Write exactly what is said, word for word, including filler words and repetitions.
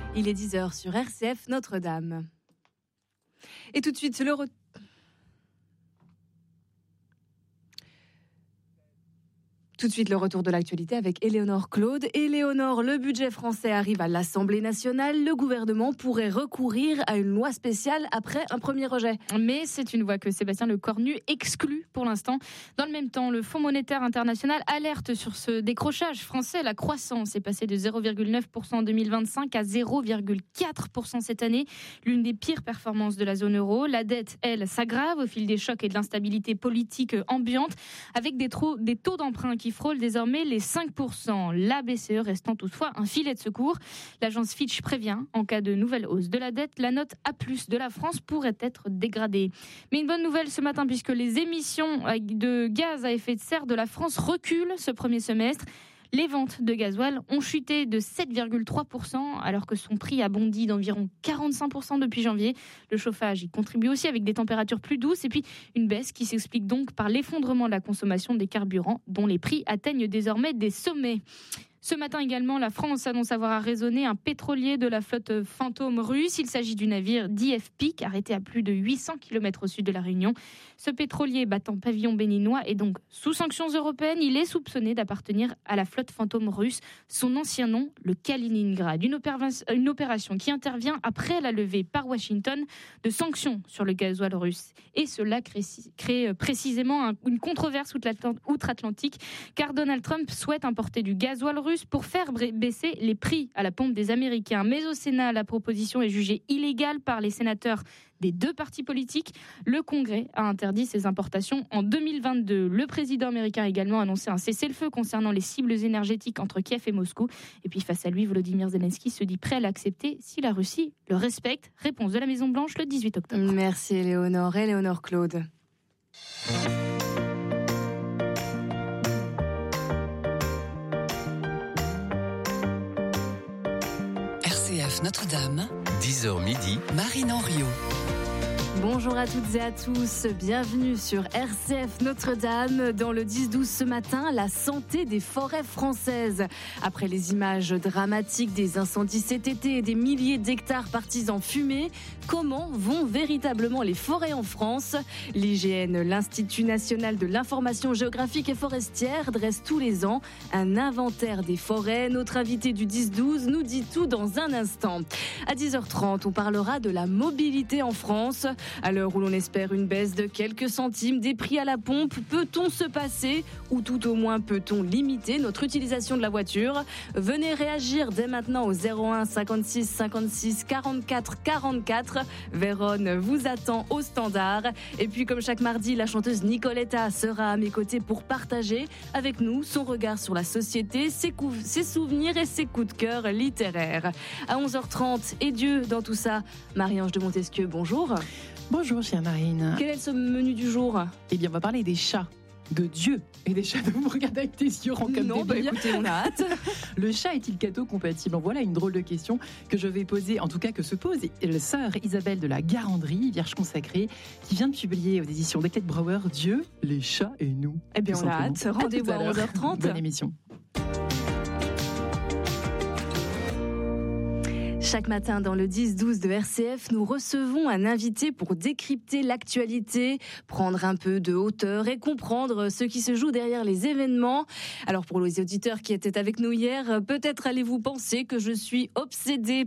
Il est dix heures sur R C F Notre-Dame. Et tout de suite, le retour. Tout de suite, le retour de l'actualité avec Éléonore Claude. Éléonore, le budget français arrive à l'Assemblée nationale. Le gouvernement pourrait recourir à une loi spéciale après un premier rejet. Mais c'est une voie que Sébastien Lecornu exclut pour l'instant. Dans le même temps, le Fonds monétaire international alerte sur ce décrochage français. La croissance est passée de zéro virgule neuf pour cent en deux mille vingt-cinq à zéro virgule quatre pour cent cette année. L'une des pires performances de la zone euro. La dette, elle, s'aggrave au fil des chocs et de l'instabilité politique ambiante, avec des, taux, des taux d'emprunt qui frôle désormais les cinq pour cent. La B C E restant toutefois un filet de secours. L'agence Fitch prévient, en cas de nouvelle hausse de la dette, la note A plus de la France pourrait être dégradée. Mais une bonne nouvelle ce matin, puisque les émissions de gaz à effet de serre de la France reculent ce premier semestre. Les ventes de gasoil ont chuté de sept virgule trois pour cent alors que son prix a bondi d'environ quarante-cinq pour cent depuis janvier. Le chauffage y contribue aussi avec des températures plus douces et puis une baisse qui s'explique donc par l'effondrement de la consommation des carburants dont les prix atteignent désormais des sommets. Ce matin également, la France annonce avoir arraisonné un pétrolier de la flotte fantôme russe. Il s'agit du navire D F Pic, arrêté à plus de huit cents kilomètres au sud de la Réunion. Ce pétrolier battant pavillon béninois est donc sous sanctions européennes. Il est soupçonné d'appartenir à la flotte fantôme russe. Son ancien nom, le Kaliningrad. Une, opéra- une opération qui intervient après la levée par Washington de sanctions sur le gasoil russe. Et cela crée, crée précisément un, une controverse outre-Atlantique, car Donald Trump souhaite importer du gasoil russe pour faire baisser les prix à la pompe des Américains. Mais au Sénat, la proposition est jugée illégale par les sénateurs des deux partis politiques. Le Congrès a interdit ces importations en deux mille vingt-deux. Le président américain a également annoncé un cessez-le-feu concernant les cibles énergétiques entre Kiev et Moscou. Et puis face à lui, Volodymyr Zelensky se dit prêt à l'accepter si la Russie le respecte. Réponse de la Maison-Blanche le dix-huit octobre. Merci Éléonore. Éléonore Claude. Notre-Dame, dix heures midi, Marine Henriot. Bonjour à toutes et à tous, bienvenue sur R C F Notre-Dame. Dans le dix douze ce matin, la santé des forêts françaises. Après les images dramatiques des incendies cet été et des milliers d'hectares partis en fumée, comment vont véritablement les forêts en France ? L'I G N, l'Institut national de l'information géographique et forestière, dresse tous les ans un inventaire des forêts. Notre invité du dix douze nous dit tout dans un instant. À dix heures trente, on parlera de la mobilité en France. À l'heure où l'on espère une baisse de quelques centimes des prix à la pompe, peut-on se passer ou tout au moins peut-on limiter notre utilisation de la voiture ? Venez réagir dès maintenant au zéro un cinquante-six cinquante-six quarante-quatre quarante-quatre. Vérone vous attend au standard. Et puis comme chaque mardi, la chanteuse Nicoletta sera à mes côtés pour partager avec nous son regard sur la société, ses, cou- ses souvenirs et ses coups de cœur littéraires. À onze heures trente, et Dieu dans tout ça, Marie-Ange de Montesquieu, bonjour. Bonjour chère Marine. Quel est ce menu du jour ? Eh bien on va parler des chats, de Dieu et des chats. Vous me regardez avec tes yeux ronds comme non, des bah, bébés. écoutez, on a hâte. Le chat est-il catho-compatible ? Voilà une drôle de question que je vais poser, en tout cas que se pose la sœur Isabelle de la Garandrie, Vierge consacrée, qui vient de publier aux éditions Beckett Brouwer Dieu, les chats et nous. Eh bien on a hâte. Rendez-vous à, à onze heures trente. Bonne émission. Chaque matin dans le dix douze de R C F, nous recevons un invité pour décrypter l'actualité, prendre un peu de hauteur et comprendre ce qui se joue derrière les événements. Alors pour les auditeurs qui étaient avec nous hier, peut-être allez-vous penser que je suis obsédée